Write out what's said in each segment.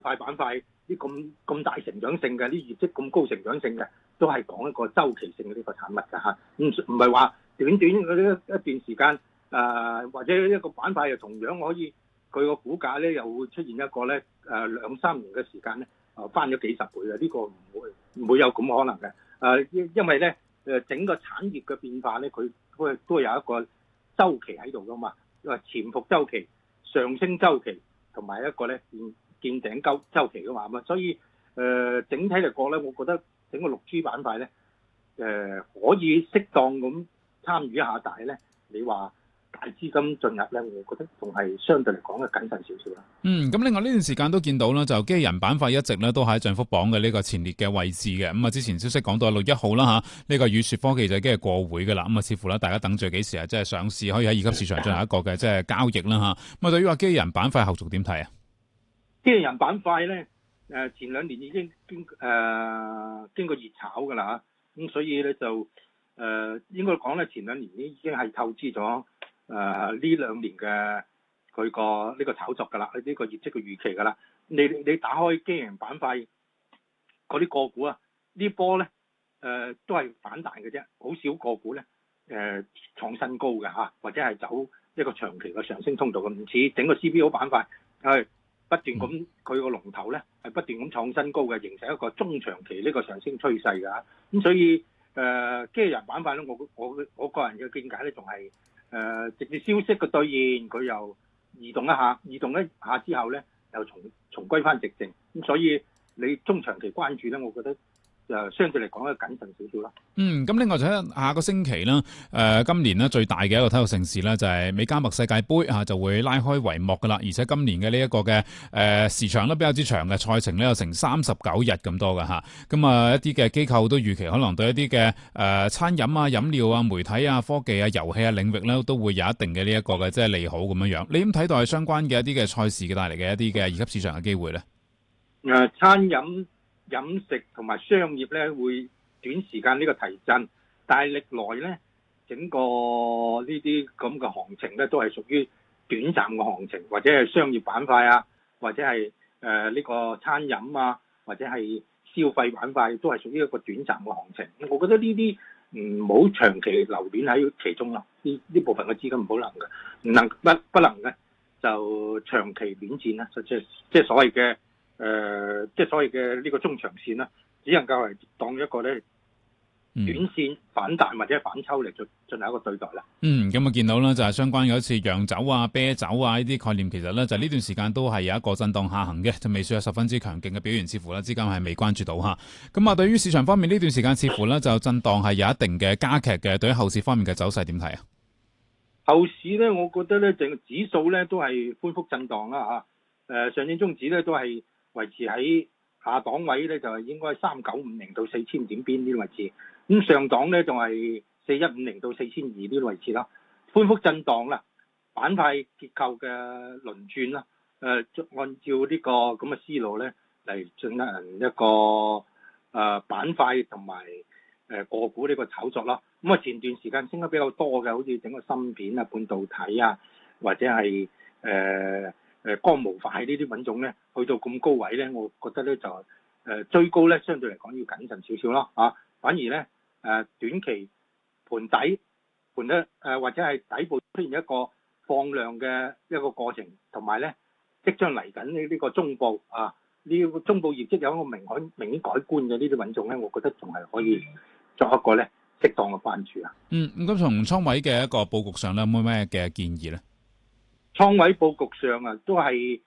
塊板塊啲咁大成長性嘅，啲業績咁高成長性嘅，都係講一個周期性嘅呢個產物㗎嚇，唔係話短嗰一段時間或者一個板塊又同樣可以佢個股價咧又會出現一個咧2-3年嘅時間咧翻咗幾十倍嘅，呢個唔會有咁可能嘅。因為咧整個產業嘅變化咧，佢都有一個周期喺度噶嘛，因為潛伏周期、上升周期同埋一個咧見頂周期噶嘛，所以整體嚟講咧，我覺得整個6G 板塊咧可以適當咁參與一下，但係咧你話大資金進入咧，我覺得仲係相對嚟講嘅謹慎少少啦。 咁另外呢段時間都見到啦，就機器人板塊一直咧都喺漲幅榜嘅呢個前列嘅位置嘅。咁啊，之前消息講到6月1號啦呢個雨雪科技就已經係過會嘅啦。咁啊，似乎咧大家等住幾時即係上市可以喺二級市場進行一個嘅即係交易啦咁啊，對於話機器人板塊後續點睇啊？ 機器人板塊咧前2年已經經過熱炒㗎啦咁所以咧就應該講咧前2年已經係透支咗呢2年嘅佢個呢個炒作㗎啦，呢個業績嘅預期㗎啦。你打開機器人板塊嗰啲個股呢波咧都係反彈嘅啫，好少個股咧創新高嘅或者係走一個長期嘅上升通道嘅，唔似整個 CBO 板塊係不斷咁佢個龍頭咧係不斷咁創新高嘅，形成一個中長期呢個上升趨勢㗎。咁所以機器人板塊咧，我個人嘅見解咧，仲係直接消息嘅兌現，佢又移動一下之後咧，又重歸翻直正。咁所以你中長期關注咧，我覺得相對嚟講咧謹慎少少啦。 咁另外就喺下個星期啦，今年咧最大嘅一個體育盛事咧就係美加墨世界盃就會拉開帷幕噶啦，而且今年嘅呢一個嘅時長咧比較之長嘅賽程咧有成39日咁多嘅咁啊一啲嘅機構都預期可能對一啲嘅餐飲啊、飲料啊、媒體啊、科技啊、遊戲啊領域咧都會有一定嘅呢一個嘅即係利好咁樣樣。你點睇待相關嘅一啲嘅賽事嘅帶嚟嘅一啲嘅二級市場嘅機會咧？ 餐飲飲食同埋商業咧會短時間呢個提振，但係歷來咧整個呢啲咁嘅行情咧都係屬於短暫嘅行情，或者係商業板塊或者係呢個餐飲或者係消費板塊都係屬於一個短暫嘅行情。我覺得呢啲唔好長期留戀喺其中咯，呢部分嘅資金唔好不能嘅就長期短線啦，即係所謂嘅即係所謂嘅呢個中長線啦，只能夠係當一個咧短線反彈或者反抽嚟進行一個對待啦。 咁啊見到啦，就係相關嘅好似洋酒啊、啤酒啊呢啲概念，其實咧就呢段時間都係有一個震盪下行嘅，就未算有十分之強勁嘅表現，似乎咧資金係未關注到咁啊，對於市場方面呢段時間，似乎咧就震盪係有一定嘅加劇嘅。對於後市方面嘅走勢點睇啊？ 後市咧，我覺得咧，整個指數咧都係寬幅震盪啦上證綜指咧都係維持喺下檔位咧，就係應該3950到4000點邊呢啲位置。咁上檔咧仲係4150到4200呢啲位置啦。寬幅震盪啦，板塊結構嘅輪轉啦。按照呢個咁嘅思路咧嚟進行一個板塊同埋個股呢個炒作啦。咁前段時間升得比較多嘅，好似整個芯片半導體或者係光模塊呢啲品種咧，去到咁高位咧，我覺得咧就追高咧，相對嚟講要謹慎少少咯反而咧短期盤底或者係底部出現一個放量嘅一個過程，同埋咧即將嚟緊呢個中部呢個中部業績有一個明顯改觀嘅呢啲品種咧，我覺得仲係可以作一個咧適當嘅關注咁從倉位嘅一個佈局上咧，有冇咩嘅建議咧？ 倉位佈局上都係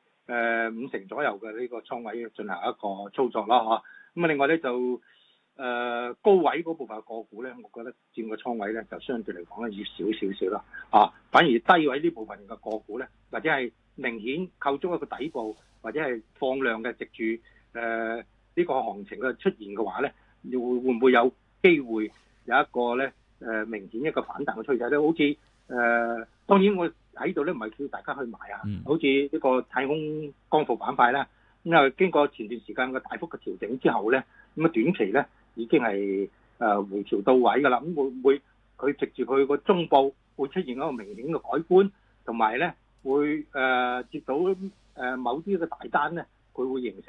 5成左右嘅呢個倉位進行一個操作啦咁另外咧就高位嗰部分個股咧，我覺得佔個倉位咧就相對嚟講咧要少少啦反而低位呢部分嘅個股咧，或者係明顯構築一個底部或者係放量嘅藉住呢個行情嘅出現嘅話咧，會唔會有機會有一個咧明顯一個反彈嘅趨勢咧？好似當然我喺度咧唔係叫大家去買好似呢個太空光伏板塊啦，咁經過前段時間嘅大幅嘅調整之後咧，咁短期咧已經係回調到位㗎啦。咁會唔會佢直接佢個中部會出現一個明顯嘅改觀，同埋咧會接到某啲嘅大單咧，佢會形成